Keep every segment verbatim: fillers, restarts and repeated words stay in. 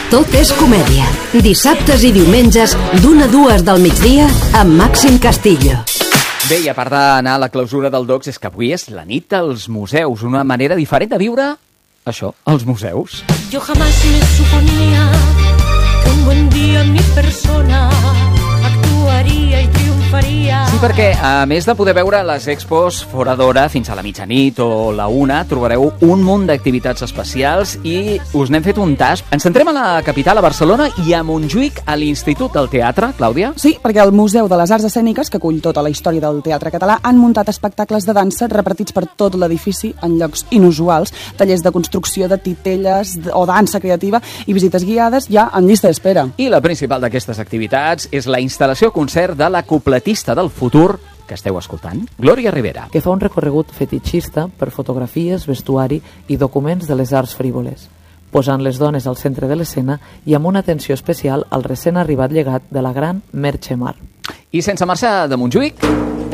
Tot és comèdia. Dissabtes i diumenges, d'una a dues del migdia, amb Màxim Castillo. Bé, i a part d'anar a la clausura del Docs, és que avui és la nit dels museus, una manera diferent de viure, això, els museus. Yo jamás me suponía que un buen día mi persona actuaria i triomfaria. Sí, perquè a més de poder veure les expos fora d'hora fins a la mitjanit o la una, trobareu un munt d'activitats especials i us n'hem fet un tast. Ens centrem a la capital, a Barcelona, i a Montjuïc, a l'Institut del Teatre, Clàudia. Sí, perquè el Museu de les Arts Escèniques, que acull tota la història del teatre català, han muntat espectacles de dansa repartits per tot l'edifici en llocs inusuals, tallers de construcció de titelles o dansa creativa i visites guiades ja en llista d'espera. I la principal d'aquestes activitats és la instal·lació-concert de la cupletista del futur que esteu escoltant, Glòria Rivera. Que fa un recorregut fetitxista per fotografies, vestuari i documents de les arts frívoles, posant les dones al centre de l'escena i amb una atenció especial al recent arribat llegat de la gran Merche Mar. I sense marxar de Montjuïc,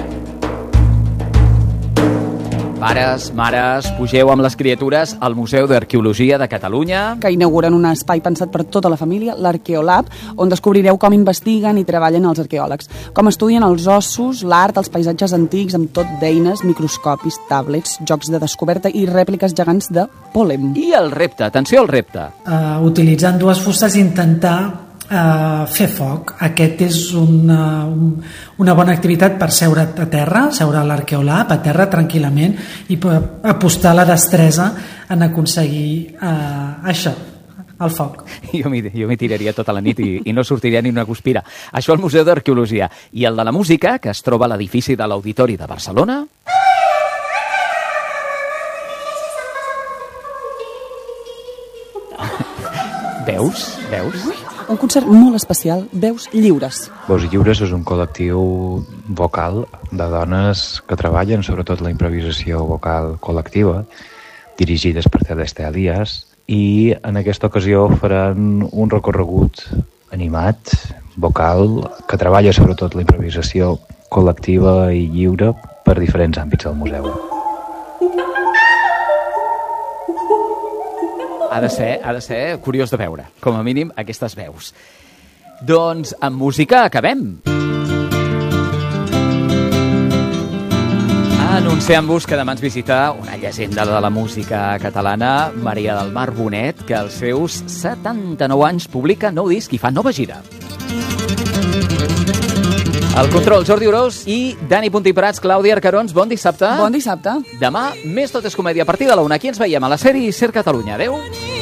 pares, mares, pugeu amb les criatures al Museu d'Arqueologia de Catalunya, Que inauguren un espai pensat per tota la família, l'Arqueolab, on descobrireu com investiguen i treballen els arqueòlegs, com estudien els ossos, l'art, els paisatges antics, amb tot d'eines, microscopis, tablets, jocs de descoberta i rèpliques gegants de pòlem. i el repte, atenció al repte. Uh, utilitzant dues fustes intentar uh, fer foc. Aquest és una, un, una bona activitat per seure a terra, seure a l'arqueolab, a terra tranquil·lament, i apostar la destresa en aconseguir uh, això, el foc. Jo m'hi jo m'hi tiraria tota la nit i, i no sortiria ni una guspira. Això al Museu d'Arqueologia. I el de la música, que es troba a l'edifici de l'Auditori de Barcelona... Veus? Veus? Un concert molt especial, Veus Lliures. Veus Lliures és un col·lectiu vocal de dones que treballen sobretot la improvisació vocal col·lectiva, dirigides per Celeste Elias, i en aquesta ocasió faran un recorregut animat, vocal, que treballa sobretot la improvisació col·lectiva i lliure per diferents àmbits del museu. Ha de ser, ha de ser curiós de veure, com a mínim, aquestes veus. Doncs amb música acabem. Anunciant-vos que demà ens visita una llegenda de la música catalana, Maria del Mar Bonet, que als seus setanta-nou anys publica nou disc i fa nova gira. El control, Jordi Orós i Dani Puntí Prats, Clàudia Arcarons, bon dissabte. Bon dissabte. Demà, més Tot és comèdia a partir de la una. Aquí ens veiem a la sèrie Ser Catalunya. Adéu.